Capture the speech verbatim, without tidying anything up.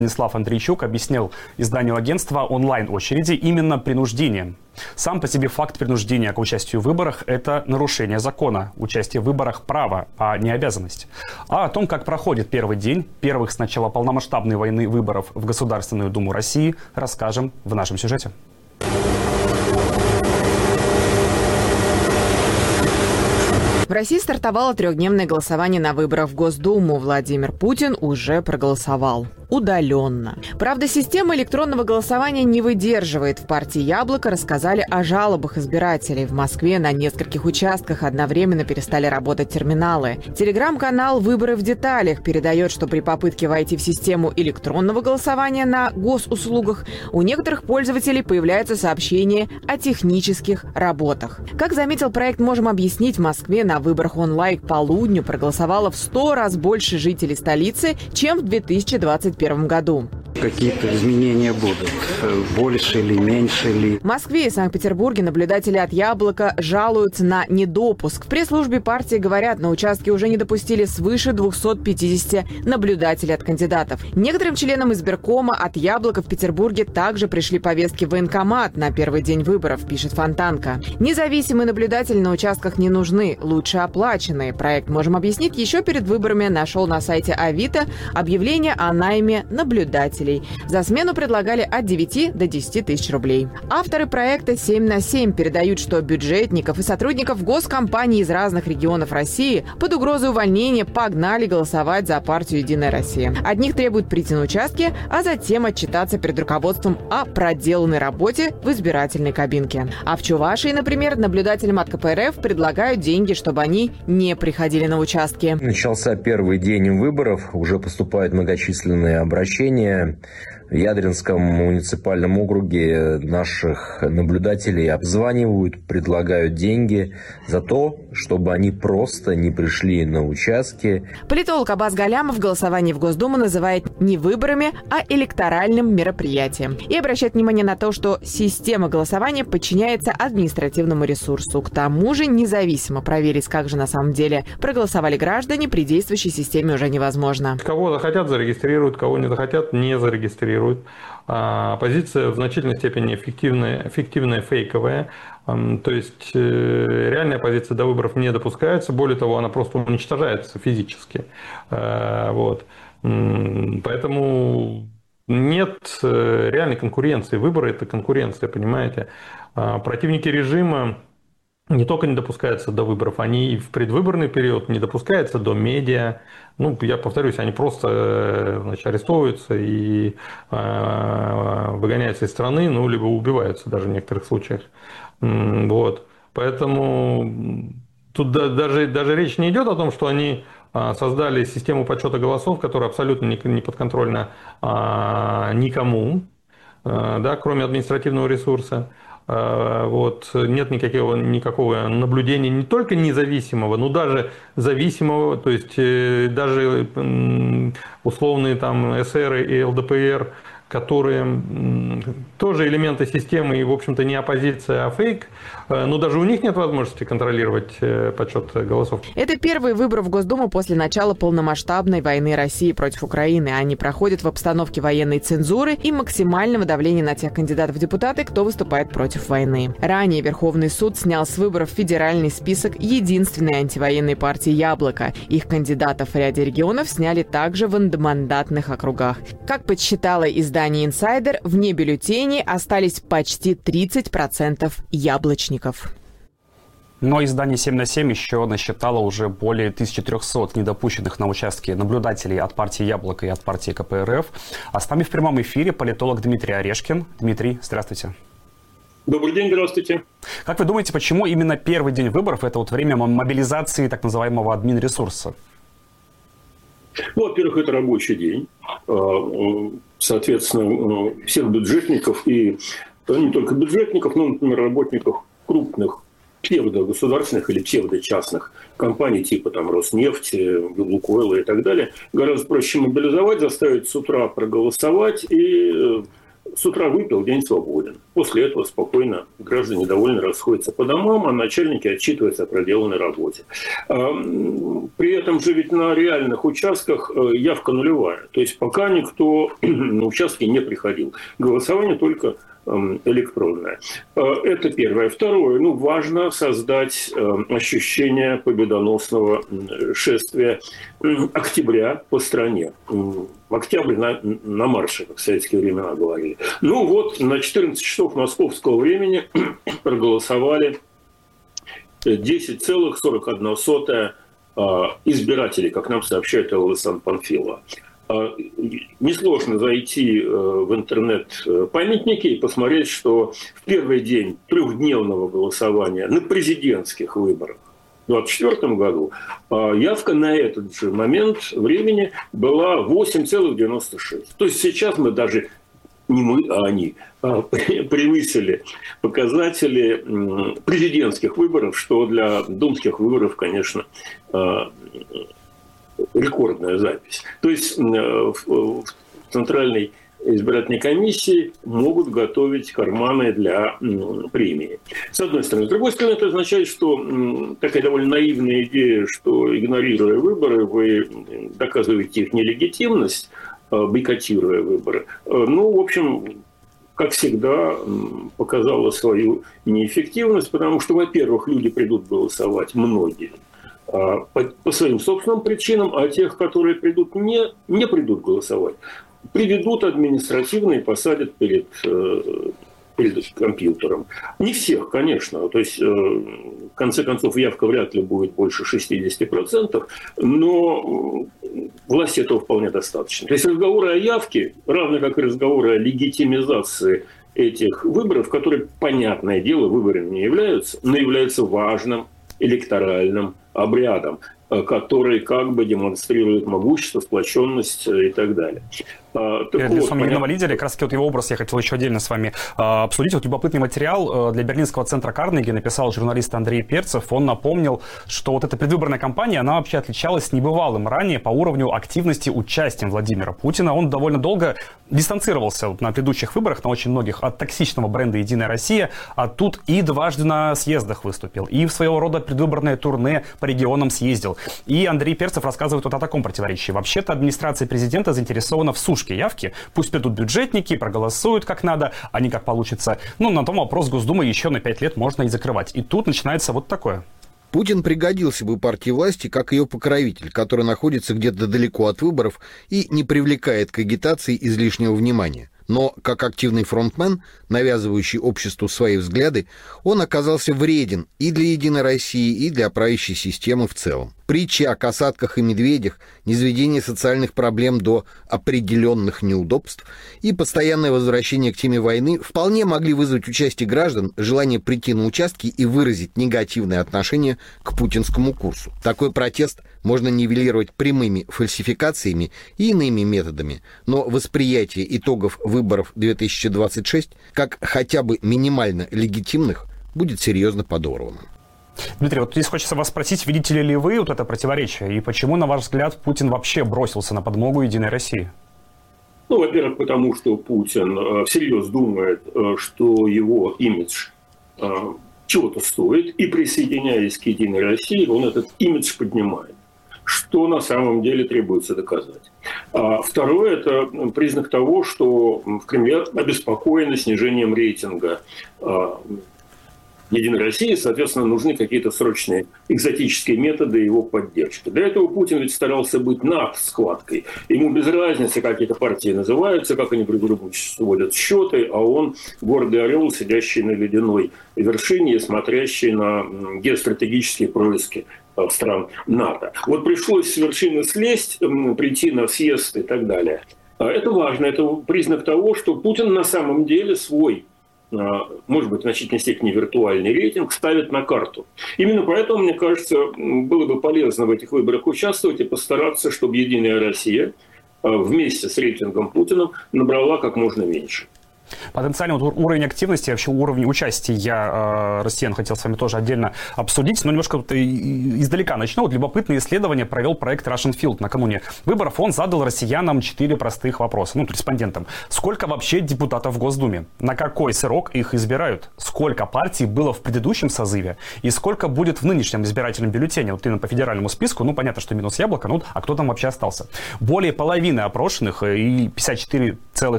Станислав Андрейчук объяснил изданию агентства онлайн-очереди именно принуждением. Сам по себе факт принуждения к участию в выборах – это нарушение закона. Участие в выборах – право, а не обязанность. А о том, как проходит первый день первых с начала полномасштабной войны выборов в Государственную Думу России, расскажем в нашем сюжете. В России стартовало трехдневное голосование на выборах в Госдуму. Владимир Путин уже проголосовал. Удаленно. Правда, система электронного голосования не выдерживает. В партии «Яблоко» рассказали о жалобах избирателей. В Москве на нескольких участках одновременно перестали работать терминалы. Телеграм-канал «Выборы в деталях» передает, что при попытке войти в систему электронного голосования на госуслугах у некоторых пользователей появляются сообщения о технических работах. Как заметил проект «Можем объяснить», в Москве на выборах онлайн к полудню проголосовало в сто раз больше жителей столицы, чем в две тысячи двадцать первом году. Какие-то изменения будут? Больше или меньше ли? В Москве и Санкт-Петербурге наблюдатели от «Яблока» жалуются на недопуск. В пресс-службе партии говорят, на участке уже не допустили свыше двухсот пятидесяти наблюдателей от кандидатов. Некоторым членам избиркома от «Яблока» в Петербурге также пришли повестки в военкомат на первый день выборов, пишет Фонтанка. Независимые наблюдатели на участках не нужны, лучше оплаченные. Проект «Можем объяснить» еще перед выборами нашел на сайте Авито объявление о найме наблюдателей. За смену предлагали от девяти до десяти тысяч рублей. Авторы проекта семь на семь передают, что бюджетников и сотрудников госкомпаний из разных регионов России под угрозой увольнения погнали голосовать за партию «Единая Россия». Одних требуют прийти на участки, а затем отчитаться перед руководством о проделанной работе в избирательной кабинке. А в Чувашии, например, наблюдателям от ка пэ эр эф предлагают деньги, чтобы они не приходили на участки. Начался первый день выборов, уже поступают многочисленные обращения. В Ядринском муниципальном округе наших наблюдателей обзванивают, предлагают деньги за то, чтобы они просто не пришли на участки. Политолог Аббас Галямов голосование в Госдуму называет не выборами, а электоральным мероприятием. И обращает внимание на то, что система голосования подчиняется административному ресурсу. К тому же независимо проверить, как же на самом деле проголосовали граждане, при действующей системе уже невозможно. Кого захотят, зарегистрируют, кого не захотят, не зарегистрируют. Оппозиция в значительной степени фиктивная, фиктивная, фейковая. То есть реальная оппозиция до выборов не допускается. Более того, она просто уничтожается физически. Вот. Поэтому нет реальной конкуренции. Выборы – это конкуренция, понимаете. Противники режима не только не допускаются до выборов, они и в предвыборный период не допускаются до медиа. Ну, я повторюсь, они просто, значит, арестовываются и э, выгоняются из страны, ну, либо убиваются даже в некоторых случаях. Вот. Поэтому тут даже, даже речь не идет о том, что они создали систему подсчета голосов, которая абсолютно не подконтрольна никому, да, кроме административного ресурса. Вот. Нет никакого, никакого наблюдения не только независимого, но даже зависимого, то есть даже условные там эсеры и эл дэ пэ эр, которые тоже элементы системы и, в общем-то, не оппозиция, а фейк, но даже у них нет возможности контролировать подсчет голосов. Это первый выбор в Госдуму после начала полномасштабной войны России против Украины. Они проходят в обстановке военной цензуры и максимального давления на тех кандидатов в депутаты, кто выступает против войны. Ранее Верховный суд снял с выборов федеральный список единственной антивоенной партии «Яблоко». Их кандидатов в ряде регионов сняли также в одномандатных округах. Как подсчитало издание «Инсайдер», вне бюллетеней остались почти тридцать процентов яблочников. Но издание семь на семь еще насчитало уже более тысячи трёхсот недопущенных на участке наблюдателей от партии «Яблоко» и от партии ка пэ эр эф. А с нами в прямом эфире политолог Дмитрий Орешкин. Дмитрий, здравствуйте. Добрый день, здравствуйте. Как вы думаете, почему именно первый день выборов – это вот время мобилизации так называемого админресурса? Ну, во-первых, это рабочий день. Соответственно, всех бюджетников и не только бюджетников, но, например, работников крупных псевдогосударственных или псевдочастных компаний типа там Роснефти, Лукойла и так далее гораздо проще мобилизовать, заставить с утра проголосовать и с утра выпил, день свободен. после этого спокойно граждане довольно расходятся по домам, а начальники отчитываются о проделанной работе. При этом же ведь на реальных участках явка нулевая. То есть пока никто на участки не приходил. Голосование только электронное. Это первое. Второе. Ну, важно создать ощущение победоносного шествия октября по стране. В октябре на, на марше, как в советские времена говорили. Ну вот, на четырнадцать часов московского времени проголосовали десять целых сорок одна сотая избирателей, как нам сообщает ЛСН Панфилова. Несложно зайти в интернет-памятники и посмотреть, что в первый день трехдневного голосования на президентских выборах в двадцать четвёртом году явка на этот же момент времени была восемь целых девяносто шесть сотых. То есть сейчас мы даже, не мы, а они, превысили показатели президентских выборов, что для думских выборов, конечно, рекордная запись. То есть в Центральной избирательной комиссии могут готовить карманы для премии. С одной стороны. С другой стороны, это означает, что такая довольно наивная идея, что, игнорируя выборы, вы доказываете их нелегитимность, бойкотируя выборы. Ну, в общем, как всегда, показала свою неэффективность, потому что, во-первых, люди придут голосовать, многие, по, по своим собственным причинам, а тех, которые придут, не, не придут голосовать, приведут административно и посадят перед, перед компьютером. Не всех, конечно. То есть, в конце концов, явка вряд ли будет больше шестьдесят процентов, но власти этого вполне достаточно. То есть разговоры о явке, равно как и разговоры о легитимизации этих выборов, которые, понятное дело, выборами не являются, но являются важным электоральным обрядом, который как бы демонстрирует могущество, сплоченность и так далее. Перед лицом вот, единого понятно... лидера, как раз таки вот его образ я хотел еще отдельно с вами а, обсудить. Вот любопытный материал для берлинского центра Карнеги написал журналист Андрей Перцев. Он напомнил, что вот эта предвыборная кампания, она вообще отличалась небывалым ранее по уровню активности участия Владимира Путина. Он довольно долго дистанцировался вот на предыдущих выборах, на очень многих, от токсичного бренда «Единая Россия», а тут и дважды на съездах выступил, и в своего рода предвыборное турне по регионам съездил. И Андрей Перцев рассказывает вот о таком противоречии. Вообще-то администрация президента заинтересована в сушке явки. Пусть придут бюджетники, проголосуют как надо, а не как получится. Ну, на том вопрос Госдумы еще на пять лет можно и закрывать. И тут начинается вот такое. Путин пригодился бы партии власти как ее покровитель, который находится где-то далеко от выборов и не привлекает к агитации излишнего внимания. Но как активный фронтмен, навязывающий обществу свои взгляды, он оказался вреден и для «Единой России», и для правящей системы в целом. Притчи о касатках и медведях, низведение социальных проблем до определенных неудобств и постоянное возвращение к теме войны вполне могли вызвать у части граждан желание прийти на участки и выразить негативное отношение к путинскому курсу. Такой протест можно нивелировать прямыми фальсификациями и иными методами, но восприятие итогов выборов две тысячи двадцать шесть как хотя бы минимально легитимных будет серьезно подорвано. Дмитрий, вот здесь хочется вас спросить, видите ли вы вот это противоречие, и почему, на ваш взгляд, Путин вообще бросился на подмогу «Единой России»? Ну, во-первых, потому что Путин всерьез думает, что его имидж чего-то стоит, и присоединяясь к «Единой России», он этот имидж поднимает, что на самом деле требуется доказать. А второе – это признак того, что в Кремле обеспокоены снижением рейтинга «Единой России», соответственно, нужны какие-то срочные экзотические методы его поддержки. Для этого Путин ведь старался быть над схваткой. Ему без разницы, как эти партии называются, как они друг другу сводят счеты, а он гордый орел, сидящий на ледяной вершине и смотрящий на геостратегические происки стран НАТО. Вот пришлось с вершины слезть, прийти на съезд и так далее. Это важно, это признак того, что Путин на самом деле свой, может быть, в значительной степени виртуальный рейтинг ставит на карту. Именно поэтому, мне кажется, было бы полезно в этих выборах участвовать и постараться, чтобы «Единая Россия» вместе с рейтингом Путина набрала как можно меньше. Потенциальный вот уровень активности, вообще уровень участия э, россиян хотел с вами тоже отдельно обсудить, но немножко вот издалека начну. Вот любопытное исследование провел проект Russian Field накануне выборов. Он задал россиянам четыре простых вопроса, ну, респондентам. Сколько вообще депутатов в Госдуме? На какой срок их избирают? Сколько партий было в предыдущем созыве? И сколько будет в нынешнем избирательном бюллетене? Вот именно по федеральному списку, ну, понятно, что минус яблоко, ну, а кто там вообще остался? Более половины опрошенных, и пятьдесят четыре целых